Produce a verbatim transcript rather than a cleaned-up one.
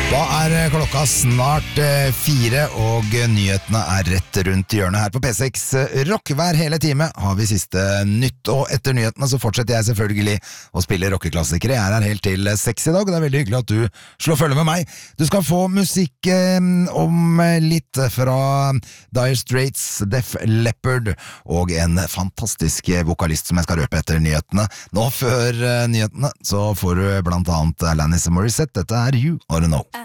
Da er klokka snart eh, fire, og nyhetene er rett rundt hjørnet her på P seks Rock. Hver hele time har vi siste nytt, og etter nyhetene så fortsetter jeg selvfølgelig å spille rockeklassikere. Jeg er her helt til seks i dag, og det er veldig hyggelig at du slår følge med meg. Du skal få musikk eh, om litt fra Dire Straits, Def Leppard, og en fantastisk vokalist som jeg skal røpe etter nyhetene. Nå før eh, nyhetene så får du blant annet Alanis Morissette. Dette er You Oughta Know.